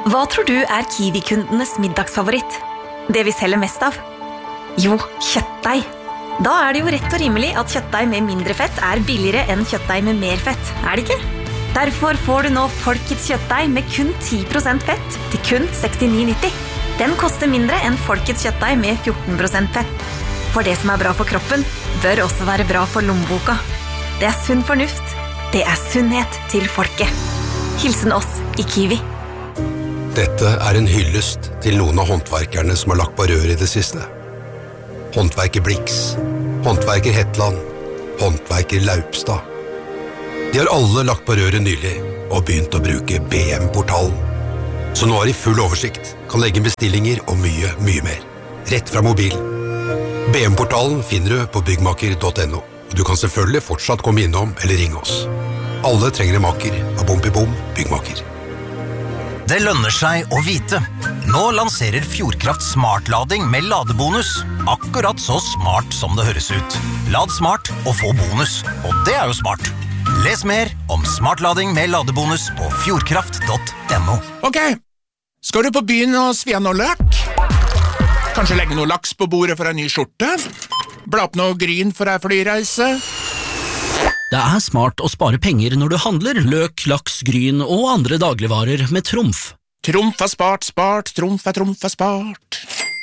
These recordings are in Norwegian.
Hva tror du Kiwi-kundenes middagsfavoritt? Det vi selger mest av? Jo, kjøttdeig. Da det jo rett og rimelig at kjøttdeig med mindre fett billigere enn kjøttdeig med mer fett, det ikke? Derfor får du nå Folkets kjøttdeig med kun 10% fett til kun 69,90. Den koster mindre enn Folkets kjøttdeig med 14% fett. For det som bra for kroppen, bør også være bra for lommeboka. Det sunn fornuft. Det sunnhet til folket. Hilsen oss I Kiwi. Dette en hyllest til noen av håndverkerne som har lagt på rør I det siste. Håndverker Blix, håndverker Hetland, håndverker Laupstad. De har alle lagt på røret nylig og begynt å bruke BM-portalen. Så nå har de full oversikt, kan legge bestillinger og mye, mye mer. Rett fra mobilen. BM-portalen finner du på byggmaker.no. Og du kan selvfølgelig fortsatt komme innom eller ringe oss. Alle trenger en maker av Bom Byggmaker. Det lønner seg å vite. Nå lanserer Fjordkraft smartlading med ladebonus. Akkurat så smart som det høres ut. Lad smart og få bonus. Og det jo smart. Les mer om smartlading med ladebonus på fjordkraft.no. Ok, skal du på byen og svi noe løk? Kanskje legge noe laks på bordet for en ny skjorte? Bla opp noe gryn for en flyreise? Det smart å spare penger når du handler løk, laks, gryn og andre dagligvarer med Trumf. Trumf spart, Trumf spart.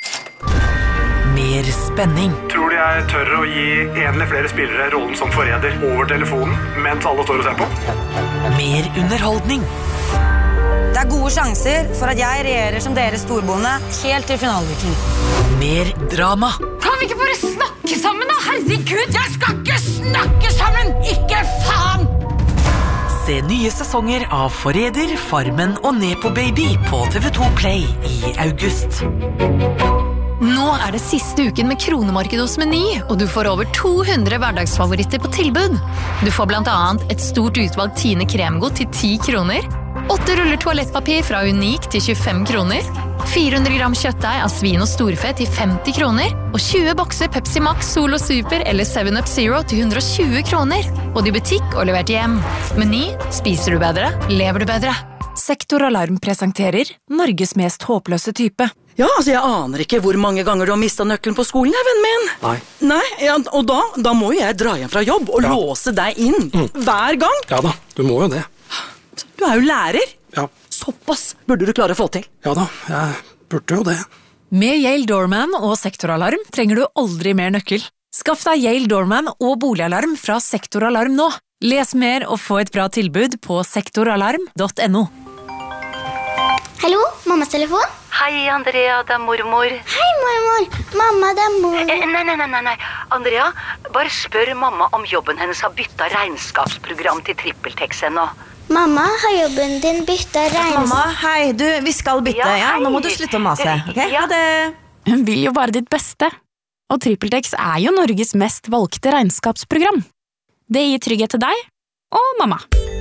Mer spenning. Tror du jeg tør å gi en eller flere spillere rollen som forræder over telefonen, mens alle står og ser på? Mer underholdning. Det gode sjanser for at jeg regjerer som deres storbonde helt til finaleviken. Mer drama. Kan vi ikke bare snakke sammen da? Herregud, jeg skal ikke snakke sammen! Ikke faen! Se nye sesonger av Forræder, Farmen og Nepo Baby på TV2 Play I august. Nå det siste uken med kronemarked hos Meny, og du får over 200 hverdagsfavoritter på tilbud. Du får blant annet et stort utvalg Tine kremgodt til 10 kroner, 8 ruller toalettpapir fra Unik til 25 kroner, 400 gram kjøttdeig av svin og storfe til 50 kroner, og 20 bokser Pepsi Max, Solo Super eller 7up Zero til 120 kroner. Både I butikk og levert hjem. Meny, spiser du bedre, lever du bedre. Sektoralarm presenterer Norges mest håpløse type. Ja, jeg aner ikke hvor mange ganger du har mistet nøkkelen på skolen, vennen min. Nei, ja, og da må jeg dra hjem fra jobb og låse deg inn. Hver gang. Ja da, du må jo det. Du jo lærer. Ja. Såpass burde du klare å få til. Ja da, jeg burde jo det. Med Yale Doorman og sektoralarm trenger du aldri mer nøkkel. Skaff deg Yale Doorman og boligalarm fra Sektoralarm nå. Les mer og få et bra tilbud på sektoralarm.no. Hallo, mammas telefon? Hei, Andrea, det mormor. Hei, mormor. Mamma, det mormor. Nei. Andrea, bare spør mamma om jobben hennes har byttet regnskapsprogram til TrippelTex ennå. Mamma, har jobben din byttet regnskap? Mamma, hei, vi skal bytte, ja? Nå må du slutte å mase, ok? Ja, det... Hun vil jo bare ditt beste. Og TrippelTex jo Norges mest valgte regnskapsprogram. Det gir trygghet til deg og mamma.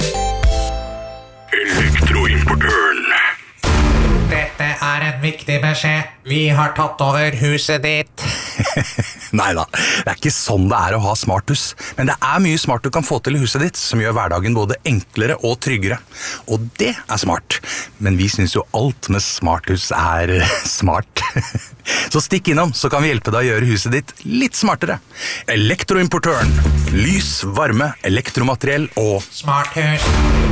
Elektroimportøren. Dette en viktig beskjed. Vi har tatt over huset ditt. Neida, det ikke sånn det å ha smarthus. Men det mye smart du kan få til I huset ditt, som gjør hverdagen både enklere og tryggere. Og det smart. Men vi synes jo alt med smarthus smart. Så stikk innom, så kan vi hjelpe deg å gjøre huset ditt litt smartere. Elektroimportøren. Lys, varme, elektromateriell og smarthus.